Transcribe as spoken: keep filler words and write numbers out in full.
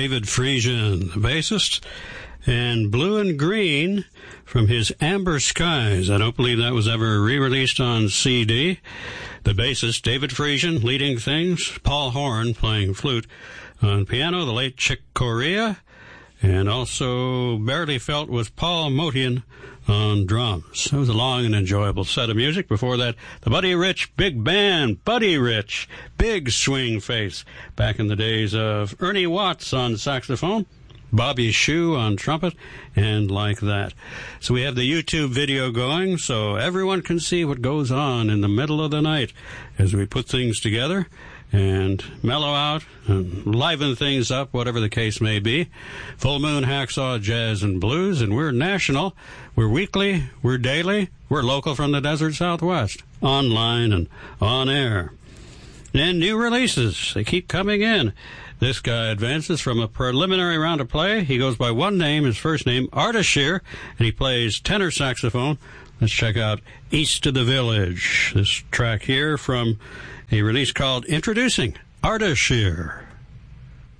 David Friesen, the bassist, and Blue and Green from his Amber Skies. I don't believe that was ever re-released on C D. The bassist, David Friesen, leading things, Paul Horn playing flute. On piano, the late Chick Corea, and also Barely Felt was Paul Motian on drums. It was a long and enjoyable set of music. Before that, the Buddy Rich Big Band, Buddy Rich, big swing face, back in the days of Ernie Watts on saxophone, Bobby Shue on trumpet, and like that. So we have the YouTube video going so everyone can see what goes on in the middle of the night as we put things together and mellow out and liven things up, whatever the case may be. Full Moon Hacksaw Jazz and Blues, and we're national, we're weekly, we're daily, we're local from the desert Southwest, online and on air. And new releases, they keep coming in. This guy advances from a preliminary round of play. He goes by one name, his first name, Ardashir, and he plays tenor saxophone. Let's check out East of the Village. This track here from a release called Introducing Ardashir.